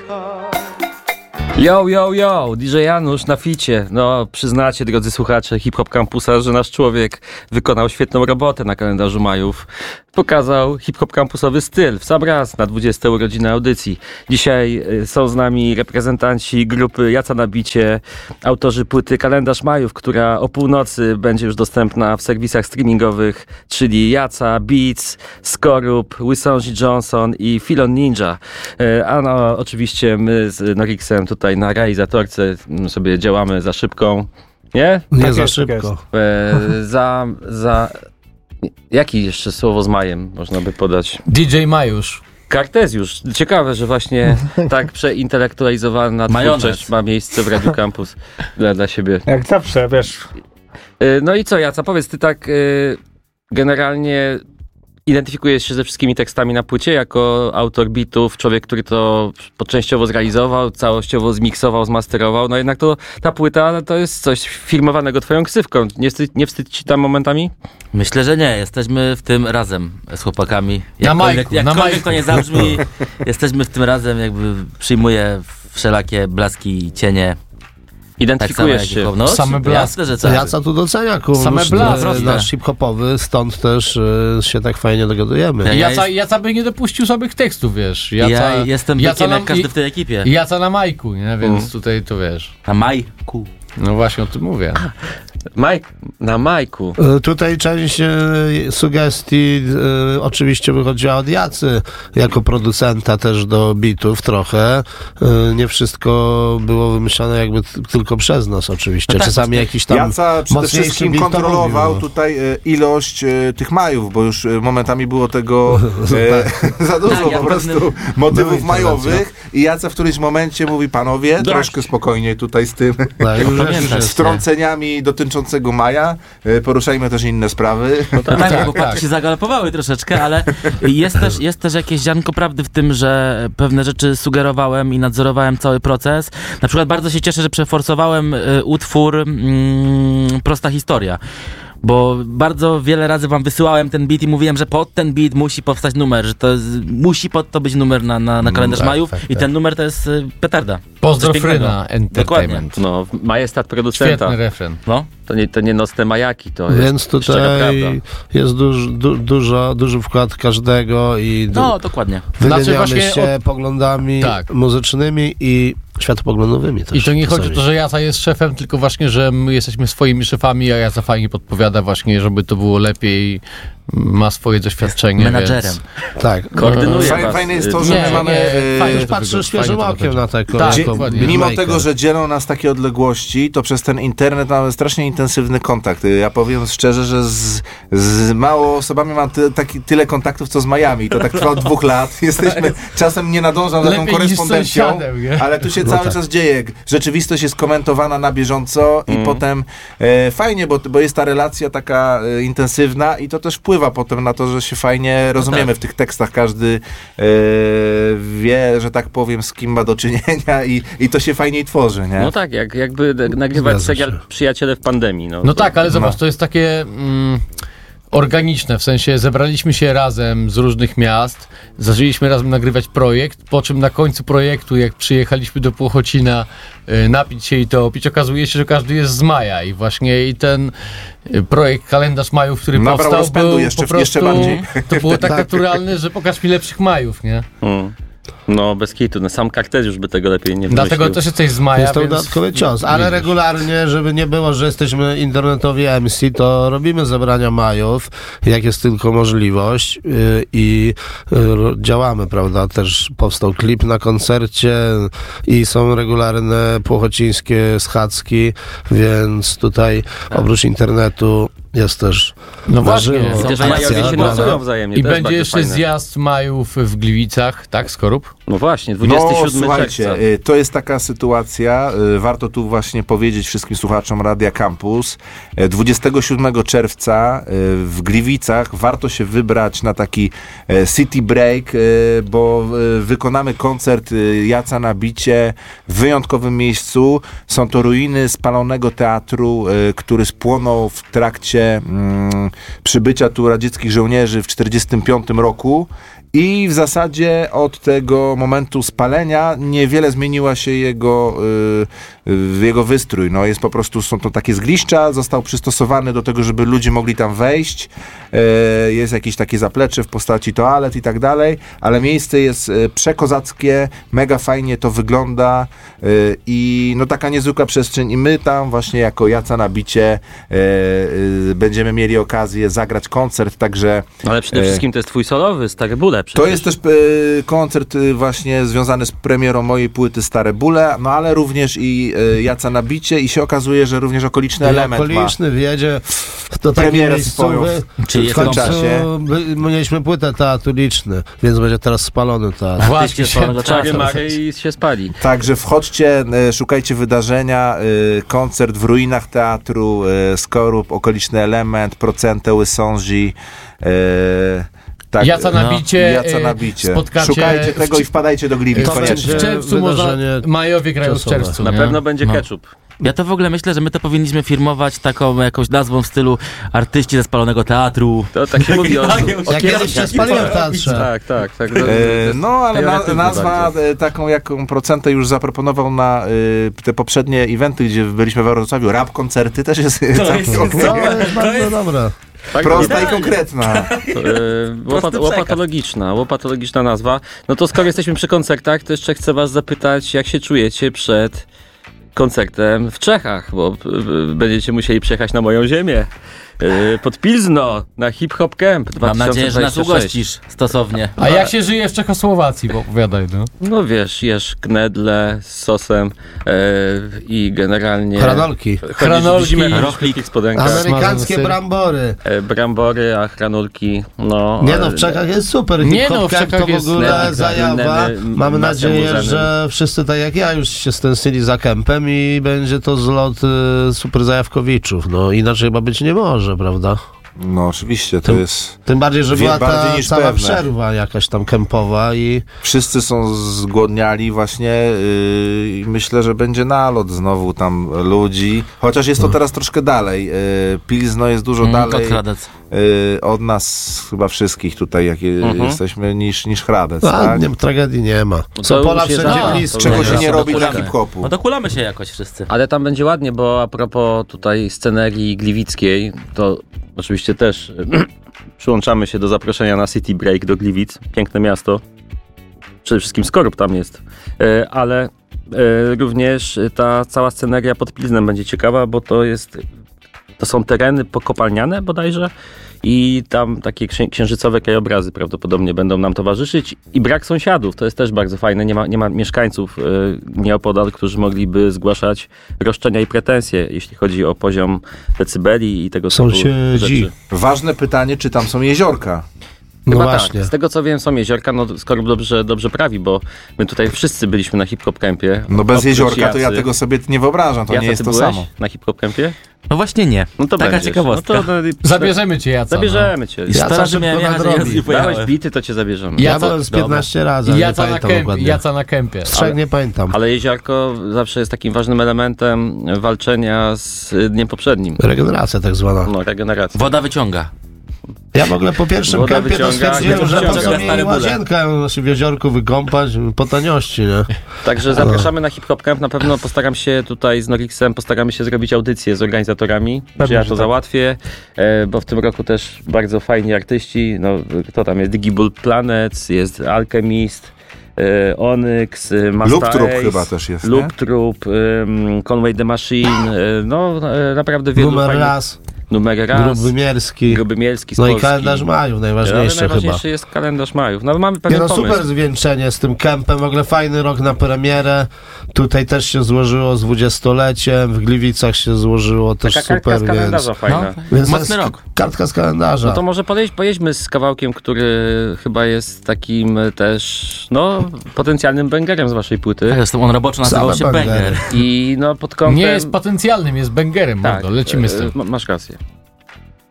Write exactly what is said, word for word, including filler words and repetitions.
Yo, yo, yo, D J Janusz na ficie. No, przyznacie, drodzy słuchacze Hip Hop Campusa, że nasz człowiek wykonał świetną robotę na kalendarzu majów. Pokazał hip-hop campusowy styl w sam raz na dwudzieste urodziny audycji. Dzisiaj są z nami reprezentanci grupy Jaca na bicie, autorzy płyty Kalendarz Majów, która o północy będzie już dostępna w serwisach streamingowych, czyli Jaca, Beats, Skorup, Wysonji Johnson i Filon Ninja. A no, oczywiście my z Norixem tutaj na realizatorce sobie działamy za szybką. Nie? Nie tak za jest, szybko. E, za... za Jakie jeszcze słowo z majem można by podać? D J Majusz. Kartezjusz. Ciekawe, że właśnie tak przeintelektualizowana twórczość ma miejsce w Radiu Campus dla, dla siebie. Jak zawsze, wiesz. No i co, Jaca, powiedz, ty tak generalnie identyfikujesz się ze wszystkimi tekstami na płycie jako autor bitów, człowiek, który to częściowo zrealizował, całościowo zmiksował, zmasterował. No jednak to ta płyta to jest coś filmowanego twoją ksywką. Nie wstyd, nie wstyd ci tam momentami? Myślę, że nie. Jesteśmy w tym razem z chłopakami. Na majku, jakkolwiek na majku. to nie zabrzmi, jesteśmy w tym razem, jakby przyjmuję wszelakie blaski i cienie. Identyfikujesz tak się. No, Same blaski. jasne, że tak. Jaca tu docenia kurs Same blaski. nasz hip-hopowy, stąd też y, się tak fajnie dogadujemy. Ja Jaca, jest- Jaca by nie dopuścił słabych tekstów, wiesz. Jaca, Ja jestem Jaca bykiem na, jak każdy i- w tej ekipie. Jaca na majku, nie? Więc Mm. tutaj to wiesz. Na majku. No właśnie o tym mówię. Majk, na Majku. Y, Tutaj część y, sugestii y, oczywiście wychodziła od Jacy, jako producenta też do bitów trochę. Y, nie wszystko było wymyślone jakby t- tylko przez nas oczywiście. No tak, Czasami jakiś tam Jaca przede mocniejszy wszystkim beat to kontrolował robił, no. tutaj e, ilość e, tych majów, bo już e, momentami było tego e, za dużo Tak, ja po w prostu pewnym- motywów Były majowych i Jaca w którymś momencie mówi, panowie, troszkę spokojniej tutaj z tym Tak, już Pamiętasz. jest- wtrąceniami dotyczącego maja, e, poruszajmy też inne sprawy. No tak, tak, bo tak. się zagalopowały troszeczkę, ale jest też, jest też jakieś ziarnko prawdy w tym, że pewne rzeczy sugerowałem i nadzorowałem cały proces. Na przykład bardzo się cieszę, że przeforsowałem y, utwór mm, Prosta Historia. Bo bardzo wiele razy wam wysyłałem ten beat i mówiłem, że pod ten beat musi powstać numer, że to jest, musi pod to być numer na, na, na kalendarz tak, majów tak, i tak. ten numer to jest y, petarda. Pozdro Coś pięknego. Fryna Entertainment. No, majestat producenta. Świetny refren. No. To nie, to nie nocne majaki, to jest Więc szczera tutaj prawda. jest duż, du, dużo, duży wkład każdego i du, No, dokładnie. wymieniamy Znaczy właśnie się od- poglądami Tak. muzycznymi i światopoglądowymi też. I to nie chodzi o czasami. to, że Jaca jest szefem, tylko właśnie, że my jesteśmy swoimi szefami, a Jaca fajnie podpowiada właśnie, żeby to było lepiej, ma swoje doświadczenie. Menadżerem. Więc... Tak. Koordynuje Fajne, was. fajne jest to, y, że Nie, my mamy... nie, e, fajnie, Już że to patrzę wygląda- świeżym fajnie to okiem wygląda. na tego. Tak, jako dokładnie. beatmaker. Mimo tego, że dzielą nas takie odległości, to przez ten internet mamy strasznie intensywny kontakt. Ja powiem szczerze, że z, z mało osobami mam ty, taki, tyle kontaktów, co z Majami. To tak trwa od dwóch lat. Jesteśmy, czasem nie nadążam za tą Lepiej niż korespondencją, sąsiadem, nie? ale tu się No cały tak. czas dzieje. Rzeczywistość jest komentowana na bieżąco i Mm. potem e, fajnie, bo, bo jest ta relacja taka e, intensywna i to też wpływa potem na to, że się fajnie rozumiemy w tych tekstach. Każdy e, wie, że tak powiem, z kim ma do czynienia i, i to się fajniej tworzy, nie? No tak, jak, jakby nagrywać Zgadza serial się. Przyjaciele w pandemii. No, No to- tak, ale zobacz, no. to jest takie mm, organiczne, w sensie zebraliśmy się razem z różnych miast, zaczęliśmy razem nagrywać projekt, po czym na końcu projektu, jak przyjechaliśmy do Płochocina y, napić się i to opić, okazuje się, że każdy jest z maja i właśnie i ten y, projekt Kalendarz Majów, który Nabrał powstał, rozpędu był jeszcze- po prostu, jeszcze bardziej. to było tak Tak. naturalne, że pokaż mi lepszych Majów, nie? Mm. No, bez kitu. No, sam Kartezjusz by tego lepiej nie Dlatego wymyślił. też jesteś z Maja, Jest to więc... dodatkowy cios, ale widzisz. regularnie, żeby nie było, że jesteśmy internetowi M C, to robimy zebrania majów, jak jest tylko możliwość yy, i yy, działamy, prawda? Też powstał klip na koncercie i są regularne płochocińskie schadzki, więc tutaj oprócz internetu jest też No na właśnie, żywo. są Też akcja, Majowie się prawda? mocują wzajemnie. I to jest będzie bardzo jeszcze fajne. zjazd Majów w Gliwicach, tak, Skorup? No właśnie, No dwudziestego siódmego słuchajcie, czerwca. y, to jest taka sytuacja, y, warto tu właśnie powiedzieć wszystkim słuchaczom Radia Campus, y, dwudziestego siódmego czerwca y, w Gliwicach warto się wybrać na taki y, city break, y, bo y, wykonamy koncert y, Jaca na bicie w wyjątkowym miejscu. Są to ruiny spalonego teatru, y, który spłonął w trakcie mm, przybycia tu radzieckich żołnierzy w tysiąc dziewięćset czterdziestym piątym roku. i w zasadzie od tego momentu spalenia niewiele zmieniła się jego, y, y, jego wystrój. No jest po prostu, są to takie zgliszcza, został przystosowany do tego, żeby ludzie mogli tam wejść. Y, jest jakieś takie zaplecze w postaci toalet i tak dalej, ale miejsce jest y, przekozackie, mega fajnie to wygląda y, i no taka niezwykła przestrzeń i my tam właśnie jako Jaca na bicie y, y, będziemy mieli okazję zagrać koncert, także... Ale przede wszystkim to jest twój solowy, Stare Bóle przecież. To jest też y, koncert y, właśnie związany z premierą mojej płyty Stare Bóle, no ale również i y, Jaca na bicie i się okazuje, że również okoliczny I element okoliczny wjedzie do takiej Premierę swoją. miejscowy. Czyli W jest końcu czasie. by- mieliśmy płytę teatr liczny, więc będzie teraz spalony teatr. Właśnie, Spalonego trzeba Czary to- mary i się spali. Także wchodźcie, y, szukajcie wydarzenia, y, koncert w ruinach teatru, y, Skorup, okoliczny element, Procente Łysążi, y, tak, Jaca na No. bicie, Jaca na e, bicie. spotkacie Szukajcie w- tego i wpadajcie do Gliwic w, koniecznie. w czerwcu można, Wydarzenie majowie grają w czasowe. czerwcu. Na nie? pewno będzie No. ketchup. Ja to w ogóle myślę, że my to powinniśmy firmować taką jakąś nazwą w stylu artyści ze spalonego teatru. To tak się mówi o... Ja kiedyś się spaliłem w teatrze. Tak, tak, tak. E, no, ale na, pejoratywne nazwa bardzo. e, taką, jaką Procente już zaproponował na e, te poprzednie eventy, gdzie byliśmy w Wrocławiu, rap koncerty też jest całkiem okej. No, jest bardzo dobre. Tak, Prosta i konkretna. E, łopat, łopatologiczna, łopatologiczna nazwa. No to skoro jesteśmy przy koncertach, to jeszcze chcę was zapytać, jak się czujecie przed koncertem w Czechach, bo e, będziecie musieli przyjechać na moją ziemię. E, pod Pilzno, na Hip Hop Camp dwa Mam tysiące nadzieję, że nas dwudziesty szósty. ugościsz stosownie. A jak się żyje w Czechosłowacji, bo opowiadaj, no. No wiesz, jesz knedle z sosem e, i generalnie... Hranolki. chodzisz w Hranolki, zimę, rochlik. w spodenkach, Amerykańskie Smażony ser. brambory. e, brambory, a hranulki, no... Nie no, ale- w Czechach jest super. Nie Hip-hop no, w camp Czechach to w jest ogóle lepiej, zajawa. innymi Mamy masem nadzieję, uznanym. że wszyscy tak jak ja już się stęsknili za kempem i będzie to zlot y, super zajawkowiczów. No inaczej chyba być nie może, prawda? No oczywiście, to Tym- jest... Tym bardziej, że Wie- była ta bardziej niż cała pewne. przerwa jakaś tam kempowa i Wszyscy są zgłodniali właśnie yy, i myślę, że będzie nalot znowu tam ludzi. Chociaż jest to teraz troszkę dalej. Yy, Pilzno jest dużo Mm, dalej kot Hradec. yy, od nas chyba wszystkich tutaj, jakie Mhm. jesteśmy, niż, niż Hradec. a, tak? nie, tragedii nie ma. to Są pola już jest- wszędzie a, blisko. to Czego już się jest- nie robi dla dokulamy. hip-hopu. No dokulamy się jakoś wszyscy. Ale tam będzie ładnie, bo a propos tutaj scenerii gliwickiej, to oczywiście też przyłączamy się do zaproszenia na City Break do Gliwic. Piękne miasto. Przede wszystkim Skorup tam jest. E, Ale e, również ta cała sceneria pod Pilznem będzie ciekawa, bo to jest to są tereny pokopalniane bodajże i tam takie księ- księżycowe krajobrazy prawdopodobnie będą nam towarzyszyć i brak sąsiadów, to jest też bardzo fajne, nie ma, nie ma mieszkańców y, nieopodal, którzy mogliby zgłaszać roszczenia i pretensje, jeśli chodzi o poziom decybeli i tego typu Sąsiedzi. rzeczy. Ważne pytanie, czy tam są jeziorka? No Chyba właśnie. tak, z tego co wiem są jeziorka, no Skorup dobrze, dobrze prawi, bo my tutaj wszyscy byliśmy na hip-hop campie. No bez Oprócz jeziorka to ja Jacy. tego sobie nie wyobrażam, to Jaca, nie jest ty to byłeś samo. na hip-hop campie? No właśnie nie. No to Taka będziesz. ciekawostka. No to, no, Zabierzemy cię, Jaca. Zabierzemy cię. I Jaca szkoda, że szybko miałem jechać, nadrobi. że nie Dałeś pojechałem. bity, to cię zabierzemy. Ja Jaca- byłem z dobra. piętnaście razy, I ale nie Jaca na, pamiętam kępie, dokładnie. Jaca na kępie. Z trzech nie pamiętam. Ale jeziorko zawsze jest takim ważnym elementem walczenia z dniem poprzednim. Regeneracja tak zwana. No, regeneracja. Woda wyciąga. Ja w ogóle po pierwszym Woda kempie to wyciąga, stwierdziłem, nie że po wyciąga. co mi Stare bóle. łazienkę znaczy w jeziorku wykąpać po taniości, nie? Także zapraszamy na Hip Hop Camp. Na pewno postaram się tutaj z Norixem, postaramy się zrobić audycję z organizatorami, że ja że to tak. załatwię, e, bo w tym roku też bardzo fajni artyści. No, kto tam jest? Digibull Planets, jest Alchemist, e, Onyx, e, Master Loop Troop Ace, chyba też jest, nie? Loop Troop, e, Conway the Machine, e, no e, naprawdę wielu Numer fajnych... raz, Numer raz. Gruby Mierski. Gruby Mielski z No i Polski. kalendarz Majów, Ale najważniejsze chyba. najważniejszy jest kalendarz Majów. No mamy Nie pewien no, pomysł. super zwieńczenie z tym kempem, w ogóle fajny rok na premierę. Tutaj też się złożyło z dwudziestoleciem, w Gliwicach się złożyło też Taka kartka super, z więc... kalendarza fajna. No, Więc to mocny jest rok. kartka z kalendarza. No to może podejdź, pojedźmy z kawałkiem, który chyba jest takim też, no, potencjalnym bangerem z waszej płyty. Tak, zresztą on roboczo nazywał Same się bangery. Banger. I no pod kątem... Nie jest potencjalnym, jest bęgerem, tak, mordo. Lecimy z e, tym. ma- Masz rację.